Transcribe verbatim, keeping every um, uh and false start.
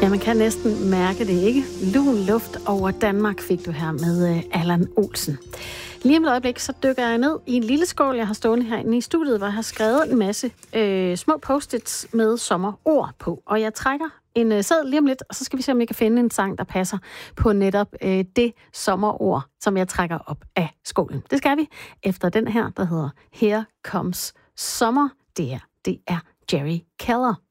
Ja, man kan næsten mærke det, ikke? Lun luft over Danmark fik du her med Allan Olsen. Lige om et øjeblik, så dykker jeg ned i en lille skål, jeg har stående herinde i studiet, hvor jeg har skrevet en masse øh, små post-its med sommerord på. Og jeg trækker en øh, seddel lige om lidt, og så skal vi se, om jeg kan finde en sang, der passer på netop øh, det sommerord, som jeg trækker op af skålen. Det skal vi efter den her, der hedder Here Comes Summer. Det her, det er Jerry Keller.